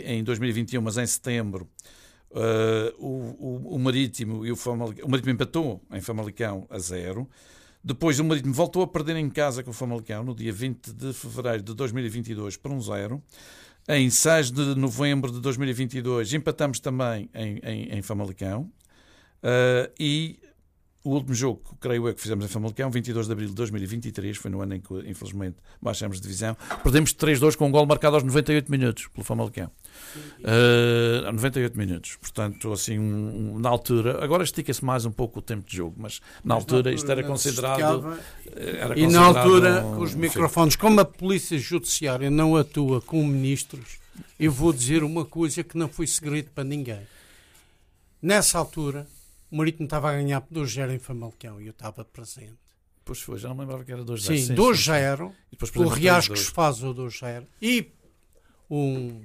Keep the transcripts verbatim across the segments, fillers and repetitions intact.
em dois mil e vinte e um, mas em setembro, uh, o, o, o Marítimo e o Famalicão, o Marítimo empatou em Famalicão a zero. Depois o Marítimo voltou a perder em casa com o Famalicão no dia vinte de fevereiro de dois mil e vinte e dois por um zero. Em seis de novembro de dois mil e vinte e dois empatamos também em, em, em Famalicão. Uh, e o último jogo, creio eu, que fizemos em Famalicão, vinte e dois de abril de dois mil e vinte e três, foi no ano em que, infelizmente, baixamos de divisão. Perdemos três a dois com um gol marcado aos noventa e oito minutos pelo Famalicão. Uh, a noventa e oito minutos. Portanto, assim, um, um, na altura, agora estica-se mais um pouco o tempo de jogo, mas na, mas altura, na altura isto era considerado... Era e considerado na altura, um, os microfones, como a Polícia Judiciária não atua com ministros, eu vou dizer uma coisa que não foi segredo para ninguém. Nessa altura, o Marítimo estava a ganhar por dois a zero em Famalicão e eu estava presente. Pois foi, já não me lembrava que era dois a zero. Sim, dois a zero. O Riascos faz o dois a zero. E um,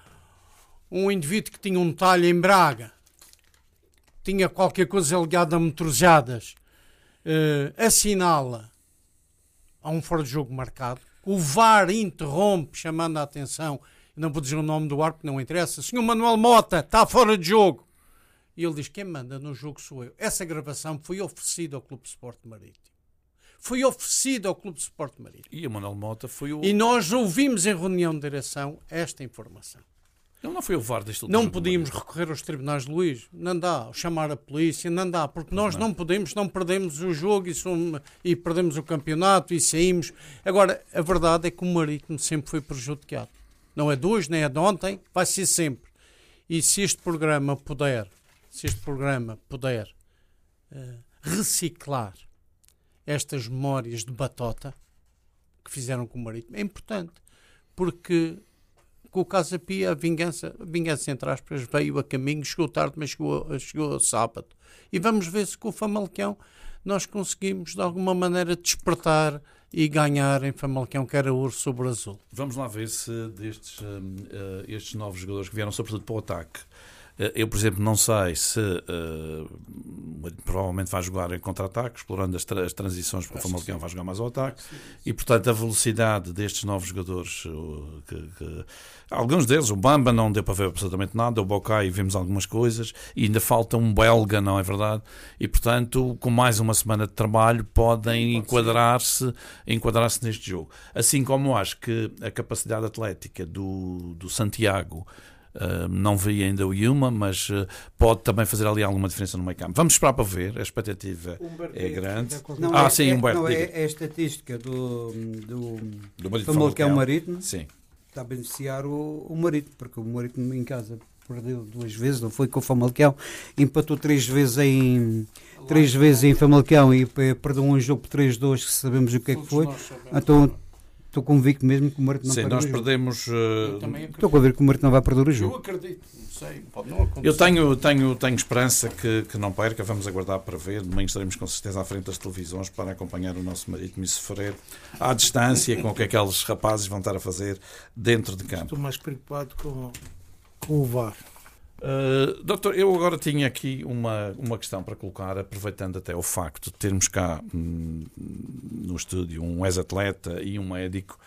um indivíduo que tinha um talho em Braga, tinha qualquer coisa ligada a motorizadas, uh, assinala a um fora de jogo marcado. O V A R interrompe, chamando a atenção, não vou dizer o nome do árbitro, não interessa. senhor Manuel Mota, está fora de jogo. E ele diz, quem manda no jogo sou eu. Essa gravação foi oferecida ao Clube Sport Marítimo. Foi oferecida ao Clube Sport Marítimo. E o Manuel Mota foi o... E nós ouvimos em reunião de direção esta informação. Ele não foi o V A R deste Não podíamos recorrer aos tribunais de Luís. Não dá. Chamar a polícia, não dá. Porque nós não. não podemos, não perdemos o jogo e, somos, e perdemos o campeonato e saímos. Agora, a verdade é que o Marítimo sempre foi prejudicado. Não é de hoje, nem é de ontem. Vai ser sempre. E se este programa puder... se este programa puder uh, reciclar estas memórias de batota que fizeram com o Marítimo, é importante, porque com o Casa Pia a vingança, a vingança entre aspas, veio a caminho, chegou tarde, mas chegou, chegou sábado. E vamos ver se com o Famalicão nós conseguimos de alguma maneira despertar e ganhar em Famalicão, que era ouro sobre azul. Vamos lá ver se destes uh, uh, estes novos jogadores que vieram sobretudo para o ataque. Eu, por exemplo, não sei se uh, provavelmente vai jogar em contra-ataque, explorando as, tra- as transições, porque o Famalicão vai jogar mais ao ataque, e portanto a velocidade destes novos jogadores, uh, que, que, alguns deles, o Bamba não deu para ver absolutamente nada, o Bocai vimos algumas coisas, e ainda falta um belga, não é verdade? E portanto, com mais uma semana de trabalho, podem Pode enquadrar-se, enquadrar-se neste jogo. Assim como acho que a capacidade atlética do, do Santiago, Uh, não vi ainda o Yuma, mas uh, pode também fazer ali alguma diferença no meio campo. Vamos esperar para ver, a expectativa Humberto é grande. Não, ah, é, sim, é, Humberto. Não, é, é a estatística do, do, do Famalicão Marítimo. Sim. Está a beneficiar o, o Marítimo, porque o Marítimo em casa perdeu duas vezes, não foi com o Famalicão, empatou três vezes em três vezes em Famalicão e perdeu um jogo por três a dois, que sabemos o que é que foi. Então estou convicto mesmo que o Marítimo não Sim, vai perder nós o jogo. perdemos... Uh... Estou a ver que o Marítimo não vai perder o jogo. Eu acredito, não sei, pode não acontecer. Eu tenho, tenho, tenho esperança que, que não perca, vamos aguardar para ver. Domingo estaremos com certeza à frente das televisões para acompanhar o nosso Marítimo e sofrer à distância com o que aqueles rapazes vão estar a fazer dentro de campo. Estou mais preocupado com, com o V A R. Uh, doutor, eu agora tinha aqui uma, uma questão para colocar, aproveitando até o facto de termos cá hum, no estúdio um ex-atleta e um médico,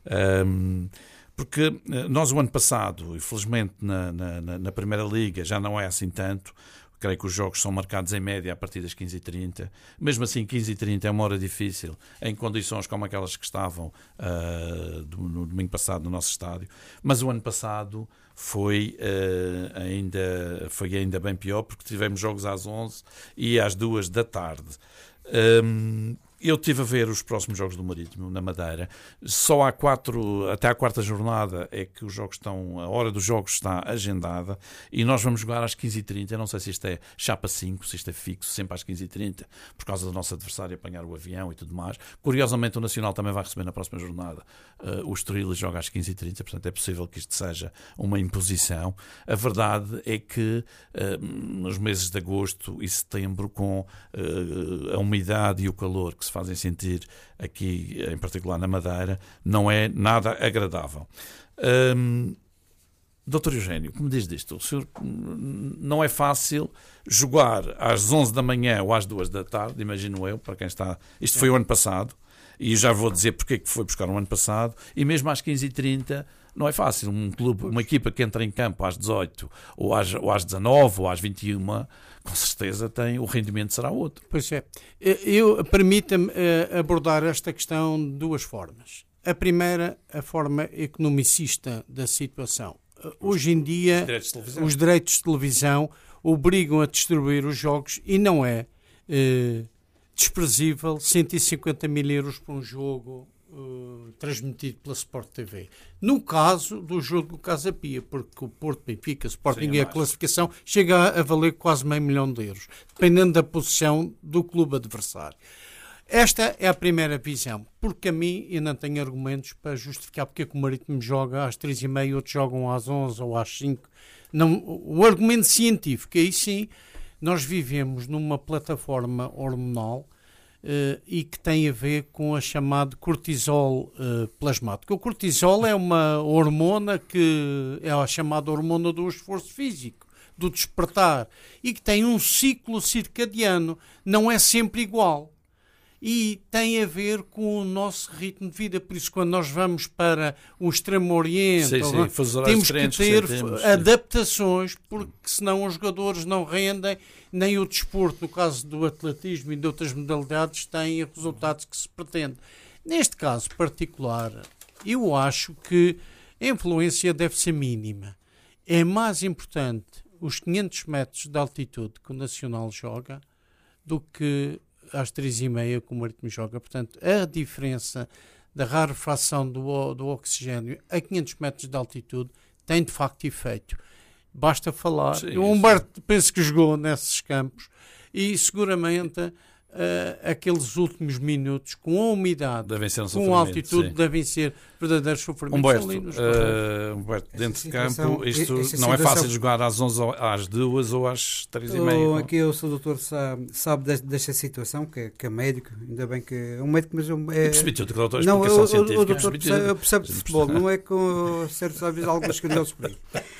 um, porque nós o ano passado, infelizmente na, na, na Primeira Liga já não é assim tanto. Creio que os jogos são marcados em média a partir das quinze e trinta. Mesmo assim, quinze e trinta é uma hora difícil, em condições como aquelas que estavam uh, no domingo passado no nosso estádio. Mas o ano passado foi, uh, ainda, foi ainda bem pior, porque tivemos jogos às onze e às duas da tarde. Um, Eu estive a ver os próximos jogos do Marítimo na Madeira. Só há quatro, até à quarta jornada é que os jogos estão, a hora dos jogos está agendada e nós vamos jogar às quinze e trinta. Eu não sei se isto é chapa cinco, se isto é fixo, sempre às quinze e trinta, por causa do nosso adversário apanhar o avião e tudo mais. Curiosamente, o Nacional também vai receber na próxima jornada uh, o Estoril e joga às quinze e trinta, portanto é possível que isto seja uma imposição. A verdade é que uh, nos meses de agosto e setembro, com uh, a umidade e o calor que se fazem sentir aqui, em particular na Madeira, não é nada agradável. Hum, doutor Eugénio, como diz disto? O senhor, não é fácil jogar às onze da manhã ou às duas da tarde, imagino eu, para quem está... Isto foi o ano passado, e já vou dizer porque é que foi buscar o ano passado, e mesmo às quinze e trinta não é fácil. Um clube, uma equipa que entra em campo às dezoito, ou às, ou às dezanove, ou às vinte e uma, com certeza tem, o rendimento será outro. Pois é. Eu, permita-me uh, abordar esta questão de duas formas. A primeira, a forma economicista da situação. Uh, hoje em dia, os direitos de televisão, os direitos de televisão obrigam a distribuir os jogos e não é uh, desprezível cento e cinquenta mil euros por um jogo uh, transmitido pela Sport T V. No caso do jogo do Casa Pia, porque o Porto, Benfica, Sporting Sim, e a classificação chega a valer quase meio milhão de euros, dependendo da posição do clube adversário. Esta é a primeira visão, porque a mim eu não tenho argumentos para justificar porque é que o Marítimo joga às três e meia e outros jogam às onze ou às cinco. Não, o argumento científico, aí sim, nós vivemos numa plataforma hormonal uh, e que tem a ver com a chamada cortisol uh, plasmático. O cortisol é uma hormona que é a chamada hormona do esforço físico, do despertar, e que tem um ciclo circadiano, não é sempre igual. E tem a ver com o nosso ritmo de vida. Por isso, quando nós vamos para o Extremo Oriente, sim, sim, ou, temos que ter temos, adaptações, porque senão os jogadores não rendem, nem o desporto, no caso do atletismo e de outras modalidades, tem resultados que se pretende. Neste caso particular, eu acho que a influência deve ser mínima. É mais importante os quinhentos metros de altitude que o Nacional joga do que às três e meia que o Marítimo joga. Portanto, a diferença da rarefação do, do oxigênio a quinhentos metros de altitude tem de facto efeito. Basta falar. Sim, o Humberto sim. penso que jogou nesses campos e seguramente uh, aqueles últimos minutos com a umidade, um com a altitude, sim. devem ser verdadeiros sofrimentos. Humberto, uh, Humberto dentro de campo, isto não situação... é fácil jogar às onze, às duas ou às três e meia. Aqui eu sou doutor, sabe, sabe desta situação, que é, que é médico, ainda bem que é um médico, mas é... é... percebi tudo, doutor, não, explicação eu, científica. O doutor percebe, percebe de futebol, não é com certos hábitos, algumas que não se percebe.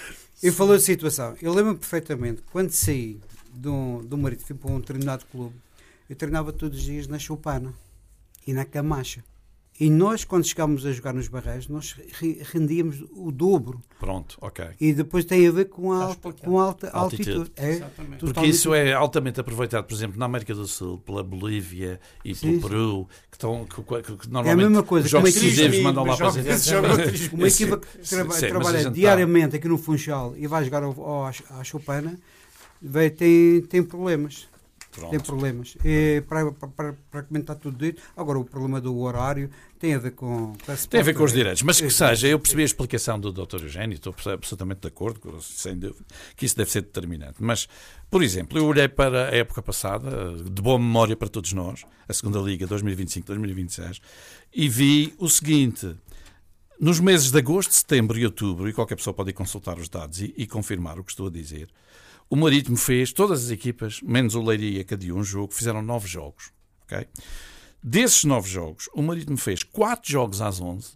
Eu falou de situação, eu lembro-me perfeitamente, quando saí do, do Marítimo, fui para um determinado clube, eu treinava todos os dias na Choupana e na Camacha. E nós, quando chegámos a jogar nos Barreiros, nós rendíamos o dobro. Pronto, ok. E depois tem a ver com a alta, com alta altitude. altitude. É, porque isso é altamente aproveitado, por exemplo, na América do Sul, pela Bolívia e pelo sim, Peru, que, estão, que, que, que normalmente é a mesma coisa, os jogos decisivos mandam lá para as equipes. Uma equipa que traba, sim, trabalha diariamente tá... aqui no Funchal e vai jogar ao, ao, à Choupana, vai, tem, tem problemas. Pronto. Tem problemas. E para, para, para comentar tudo dito, agora o problema do horário tem a ver com... Tem a ver com os direitos, mas que seja, eu percebi a explicação do doutor Eugénio, estou absolutamente de acordo, sem dúvida, que isso deve ser determinante. Mas, por exemplo, eu olhei para a época passada, de boa memória para todos nós, a segunda Liga dois mil e vinte e cinco dois mil e vinte e seis, e vi o seguinte: nos meses de agosto, setembro e outubro, e qualquer pessoa pode ir consultar os dados e, e confirmar o que estou a dizer, o Marítimo fez, todas as equipas, menos o Leiria, que adiou um jogo, fizeram nove jogos. Okay? Desses nove jogos, o Marítimo fez quatro jogos às onze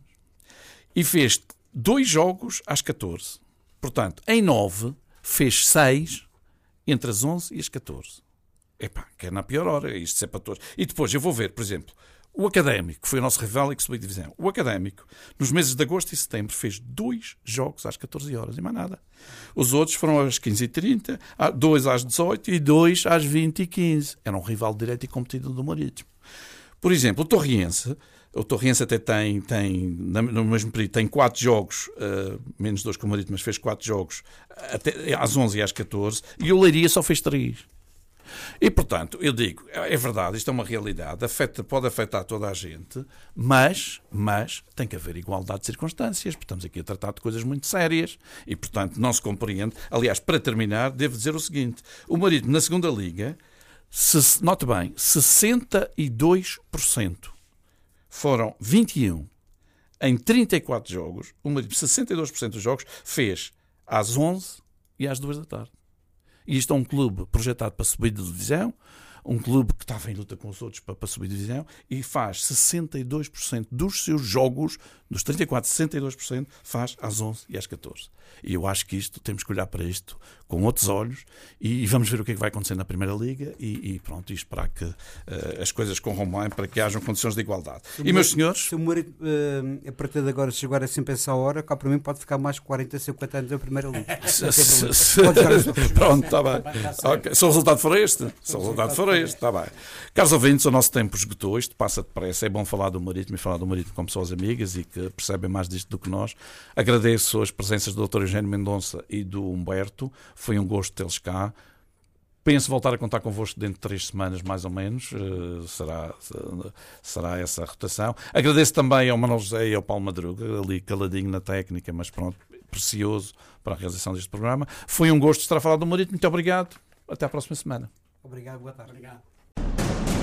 e fez dois jogos às catorze. Portanto, em nove, fez seis entre as onze e as catorze. Epá, que é na pior hora, isto é para todos. E depois eu vou ver, por exemplo, o Académico, que foi o nosso rival e que subiu a divisão. O Académico, nos meses de agosto e setembro, fez dois jogos às catorze horas e mais nada. Os outros foram às quinze e trinta, dois às dezoito e dois às vinte e quinze. Era um rival direto e competido do Marítimo. Por exemplo, o Torriense, o Torriense até tem, tem no mesmo período, tem quatro jogos, uh, menos dois que o Marítimo, mas fez quatro jogos até às onze e às catorze, e o Leiria só fez três. E, portanto, eu digo, é verdade, isto é uma realidade, afeta, pode afetar toda a gente, mas, mas tem que haver igualdade de circunstâncias, porque estamos aqui a tratar de coisas muito sérias e, portanto, não se compreende. Aliás, para terminar, devo dizer o seguinte: o Marítimo, na segunda Liga, se, note bem, sessenta e dois por cento foram vinte e um em trinta e quatro jogos, o Marítimo, sessenta e dois por cento dos jogos, fez às onze e às duas da tarde. E isto é um clube projetado para subir de divisão, um clube que estava em luta com os outros para, para subir divisão, e faz sessenta e dois por cento dos seus jogos, dos trinta e quatro, sessenta e dois por cento faz às onze e às catorze. E eu acho que isto, temos que olhar para isto com outros olhos e, e vamos ver o que é que vai acontecer na Primeira Liga e, e pronto, e esperar que uh, as coisas corram bem para que hajam condições de igualdade. Se E, meus senhores... Se o marido, uh, a partir de agora, se chegar a sempre essa hora, cá para mim pode ficar mais quarenta, cinquenta anos na Primeira Liga. Se, se, se, pronto, está bem. Okay. Se o resultado for este, se o resultado for este, está bem. Caros ouvintes, o nosso tempo esgotou, isto passa depressa. É bom falar do Marítimo e falar do Marítimo com pessoas amigas e que percebem mais disto do que nós. Agradeço as presenças do doutor Eugênio Mendonça e do Humberto. Foi um gosto tê-los cá. Penso voltar a contar convosco dentro de três semanas, mais ou menos. Uh, será, será essa a rotação. Agradeço também ao Manuel José e ao Paulo Madruga, ali caladinho na técnica, mas pronto, precioso para a realização deste programa. Foi um gosto estar a falar do Marítimo. Muito obrigado. Até à próxima semana. Obrigado, boa tarde. Obrigado.